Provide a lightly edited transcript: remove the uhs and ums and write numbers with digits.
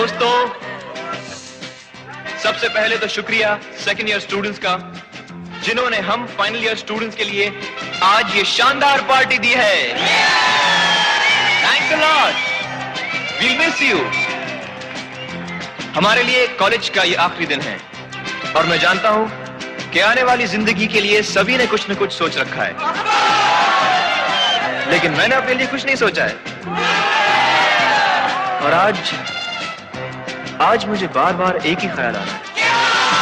दोस्तों, सबसे पहले तो शुक्रिया सेकेंड ईयर स्टूडेंट्स का, जिन्होंने हम फाइनल ईयर स्टूडेंट्स के लिए आज ये शानदार पार्टी दी है। Thanks a lot, we'll miss you. हमारे लिए कॉलेज का ये आखिरी दिन है और मैं जानता हूं कि आने वाली जिंदगी के लिए सभी ने कुछ न कुछ सोच रखा है, लेकिन मैंने अपने लिए कुछ नहीं सोचा है। और आज मुझे बार बार एक ही ख्याल आ रहा है